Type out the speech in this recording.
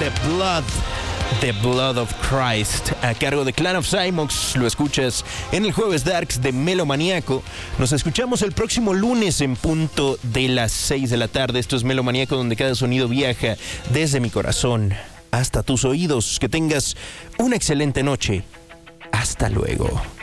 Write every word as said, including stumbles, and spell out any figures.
The Blood, The Blood of Christ, a cargo de Clan of Cymox. Lo escuchas en el Jueves Darks de Melomaniaco. Nos escuchamos el próximo lunes en punto de las seis de la tarde. Esto es Melomaniaco, donde cada sonido viaja desde mi corazón hasta tus oídos. Que tengas una excelente noche. Hasta luego.